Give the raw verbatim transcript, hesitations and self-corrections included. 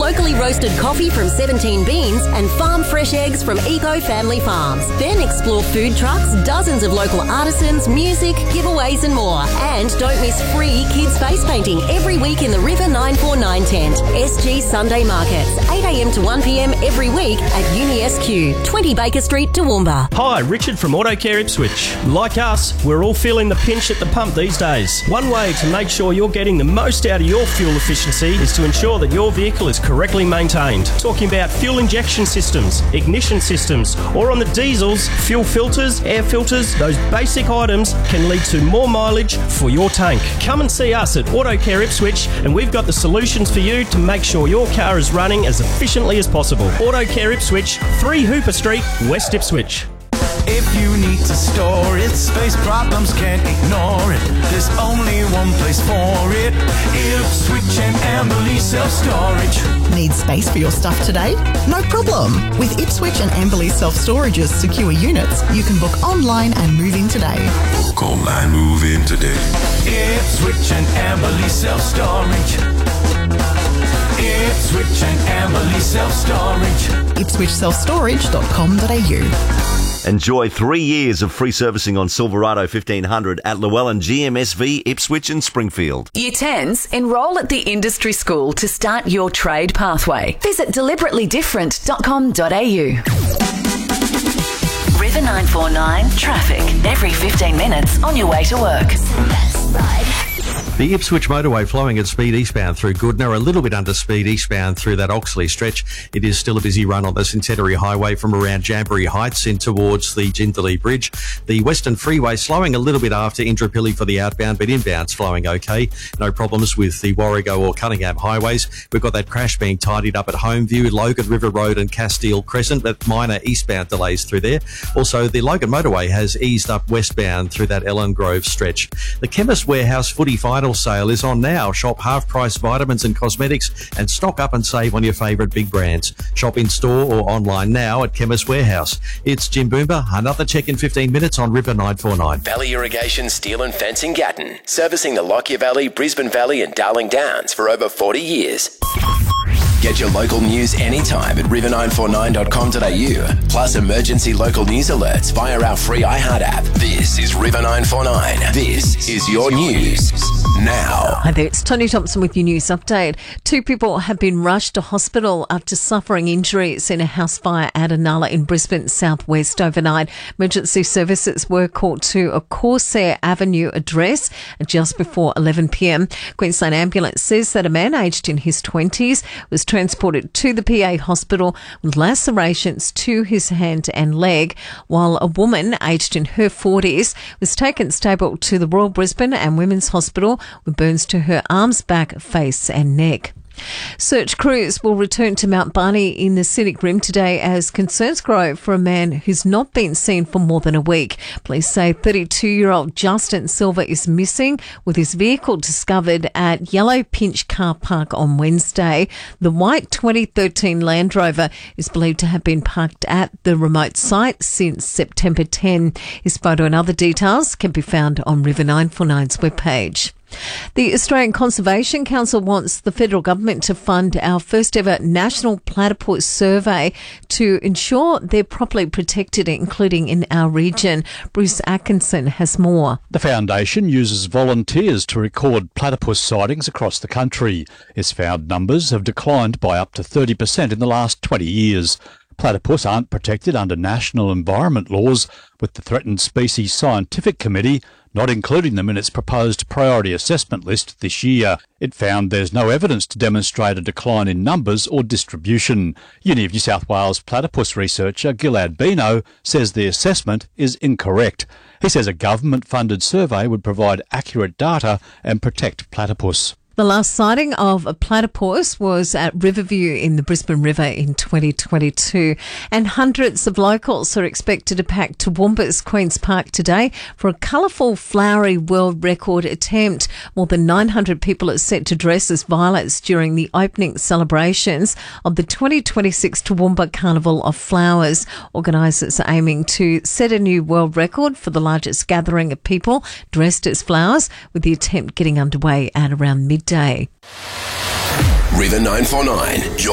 locally roasted coffee from seventeen Beans and farm fresh eggs from Eco Family Farms. Then explore food trucks, dozens of local artisans, music, giveaways and more. And don't miss free kids face painting every week in the River nine four nine tent. S G Sunday Markets, eight a m to one p m every week at Uni S Q, twenty Baker Street, Toowoomba. Hi, Richard from Auto Care Ipswich. Like us, we're all feeling the pinch at the pump these days. One way to make sure you're getting the most out of your fuel efficiency is to ensure that your vehicle is correctly maintained. Talking about fuel injection systems, ignition systems, or on the diesels, fuel filters, air filters, those basic items can lead to more mileage for your tank. Come and see us at Auto Care Ipswich and we've got the solutions for you to make sure your car is running as efficiently as possible. Auto Care Ipswich, three Hooper Street, West Ipswich. If you need to store it, space problems can't ignore it. There's only one place for it. Ipswich and Amberley Self-Storage. Need space for your stuff today? No problem. With Ipswich and Amberley Self-Storage's secure units, you can book online and move in today. Book online, move in today. Ipswich and Amberley Self-Storage. Ipswich and Amberley Self-Storage. ipswich self storage dot com dot a u. Enjoy three years of free servicing on Silverado fifteen hundred at Llewellyn G M S V, Ipswich and Springfield. Year tens, enrol at the industry school to start your trade pathway. Visit deliberately different dot com dot a u. River nine four nine traffic. Every fifteen minutes on your way to work. The Ipswich motorway flowing at speed eastbound through Goodna, a little bit under speed eastbound through that Oxley stretch. It is still a busy run on the Centenary Highway from around Jamboree Heights in towards the Jindalee Bridge. The Western Freeway slowing a little bit after Indooroopilly for the outbound, but inbound's flowing okay. No problems with the Warrego or Cunningham highways. We've got that crash being tidied up at Homeview, Logan River Road and Castile Crescent, but minor eastbound delays through there. Also, the Logan motorway has eased up westbound through that Ellen Grove stretch. The Chemist Warehouse footy final sale is on now. Shop half-price vitamins and cosmetics and stock up and save on your favourite big brands. Shop in store or online now at Chemist Warehouse. It's Jim Boomba. Another check in fifteen minutes on River nine four nine. Valley Irrigation Steel and Fencing Gatton, servicing the Lockyer Valley, Brisbane Valley and Darling Downs for over forty years. Get your local news anytime at river nine four nine dot com dot a u. Plus emergency local news alerts via our free iHeart app. This is River nine four nine. This is your news now. Hi there, it's Tony Thompson with your news update. Two people have been rushed to hospital after suffering injuries in a house fire at Anala in Brisbane southwest overnight. Emergency services were called to a Corsair Avenue address just before eleven p m. Queensland Ambulance says that a man aged in his twenties was transported to the P A hospital with lacerations to his hand and leg, while a woman aged in her forties was taken stable to the Royal Brisbane and Women's Hospital with burns to her arms, back, face and neck. Search crews will return to Mount Barney in the Scenic Rim today as concerns grow for a man who's not been seen for more than a week. Police say thirty-two-year-old Justin Silver is missing, with his vehicle discovered at Yellow Pinch Car Park on Wednesday. The white twenty thirteen Land Rover is believed to have been parked at the remote site since September tenth. His photo and other details can be found on River nine four nine's webpage. The Australian Conservation Council wants the federal government to fund our first ever national platypus survey to ensure they're properly protected, including in our region. Bruce Atkinson has more. The foundation uses volunteers to record platypus sightings across the country. Its found numbers have declined by up to thirty percent in the last twenty years. Platypus aren't protected under national environment laws, with the Threatened Species Scientific Committee not including them in its proposed priority assessment list this year. It found there's no evidence to demonstrate a decline in numbers or distribution. Uni of New South Wales platypus researcher Gilad Bino says the assessment is incorrect. He says a government-funded survey would provide accurate data and protect platypus. The last sighting of a platypus was at Riverview in the Brisbane River in twenty twenty-two. And hundreds of locals are expected to pack Toowoomba's Queen's Park today for a colourful, flowery world record attempt. More than nine hundred people are set to dress as violets during the opening celebrations of the twenty twenty-six Toowoomba Carnival of Flowers. Organisers are aiming to set a new world record for the largest gathering of people dressed as flowers, with the attempt getting underway at around midday. River nine four nine.